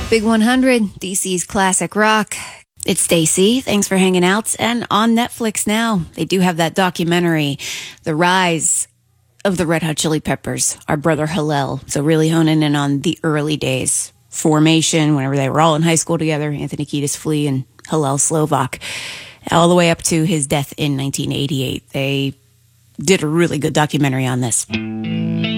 Big 100, DC's classic rock. It's Stacy. Thanks for hanging out. And on Netflix now, they do have that documentary, The Rise of the Red Hot Chili Peppers, Our Brother Hillel. So really honing in on the early days. Formation, whenever they were all in high school together, Anthony Kiedis Flea and Hillel Slovak, all the way up to his death in 1988. They did a really good documentary on this.